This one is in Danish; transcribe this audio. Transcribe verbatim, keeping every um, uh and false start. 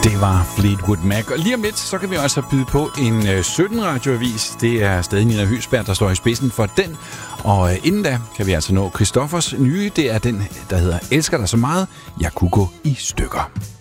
Det var Fleetwood Mac. Og lige om lidt, så kan vi også byde på en øh, sytten radioavis. Det er stadig Nina Høgsberg, der står i spidsen for den. Og øh, inden da kan vi altså nå Christoffers nye. Det er den, der hedder Elsker dig så meget, jeg kunne gå i stykker.